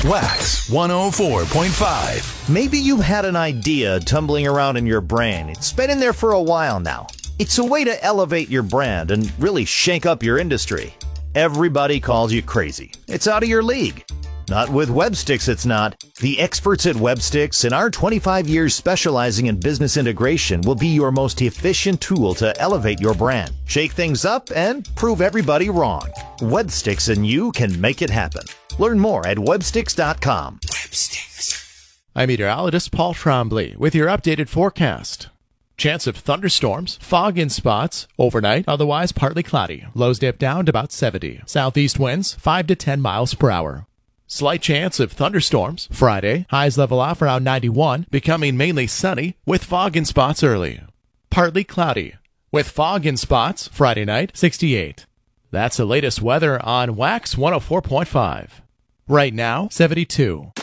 Wax 104.5. Maybe you had an idea tumbling around in your brain. It's been in there for a while now. It's a way to elevate your brand and really shake up your industry. Everybody calls you crazy. It's out of your league. Not with Websticks, it's not. The experts at Websticks and our 25 years specializing in business integration will be your most efficient tool to elevate your brand, shake things up, and prove everybody wrong. Websticks and you can make it happen. Learn more at websticks.com. I'm meteorologist Paul Trombley with your updated forecast. Chance of thunderstorms, fog in spots, overnight, otherwise partly cloudy. Lows dip down to about 70. Southeast winds 5 to 10 miles per hour. Slight chance of thunderstorms Friday. Highs level off around 91, becoming mainly sunny with fog in spots early. Partly cloudy with fog in spots Friday night, 68. That's the latest weather on Wax 104.5. Right now, 72.